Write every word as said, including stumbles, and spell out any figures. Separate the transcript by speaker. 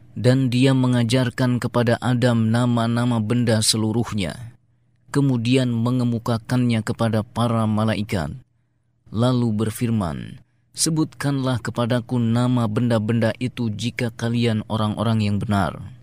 Speaker 1: Dan dia mengajarkan kepada Adam nama-nama benda seluruhnya, kemudian mengemukakannya kepada para malaikat. Lalu berfirman, "Sebutkanlah kepadaku nama benda-benda itu jika kalian orang-orang yang benar."